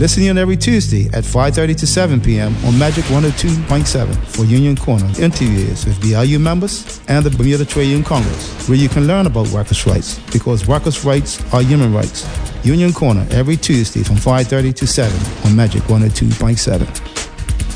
Listen in every Tuesday at 5:30 to 7 p.m. on Magic 102.7 for Union Corner interviews with BLU members and the Bermuda Trade Union Congress, where you can learn about workers' rights, because workers' rights are human rights. Union Corner every Tuesday from 5:30 to 7 on Magic 102.7.